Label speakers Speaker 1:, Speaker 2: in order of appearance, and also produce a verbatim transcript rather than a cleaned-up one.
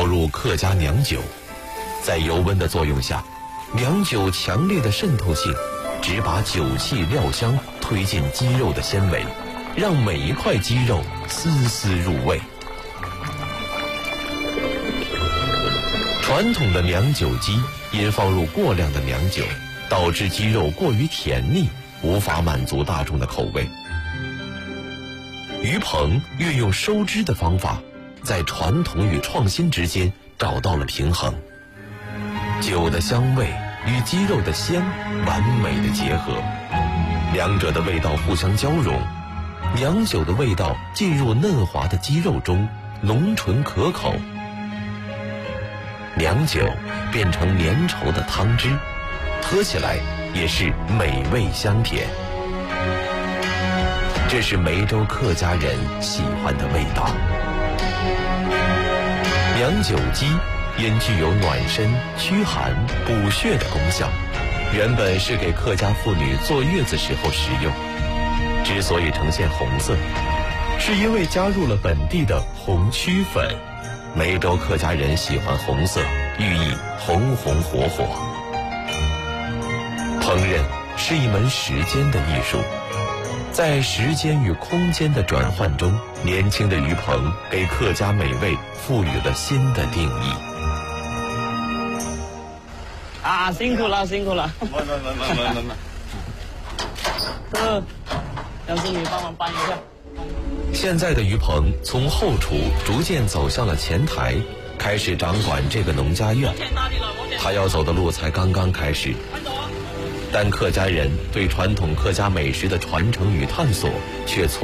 Speaker 1: 入客家娘酒，在油温的作用下，娘酒强烈的渗透性只把酒气料香推进鸡肉的纤维，让每一块鸡肉丝丝入味。传统的娘酒鸡因放入过量的娘酒，导致鸡肉过于甜腻，无法满足大众的口味。于鹏运用收汁的方法，在传统与创新之间找到了平衡，酒的香味与鸡肉的鲜完美的结合，两者的味道互相交融，娘酒的味道进入嫩滑的鸡肉中，浓醇可口，娘酒变成粘稠的汤汁，喝起来也是美味香甜。这是梅州客家人喜欢的味道。娘酒鸡因具有暖身、驱寒、补血的功效，原本是给客家妇女坐月子时候食用。之所以呈现红色，是因为加入了本地的红曲粉。梅州客家人喜欢红色，寓意红红火火。烹饪是一门时间的艺术，在时间与空间的转换中，年轻的于鹏给客家美味赋予了新的定义。
Speaker 2: 啊，辛苦了，辛苦了！
Speaker 3: 慢慢慢慢慢慢慢。
Speaker 2: 这，要是你帮忙搬一下。
Speaker 1: 现在的于鹏从后厨逐渐走向了前台，开始掌管这个农家院。他要走的路才刚刚开始，但客家人对传统客家美食的传承与探索却从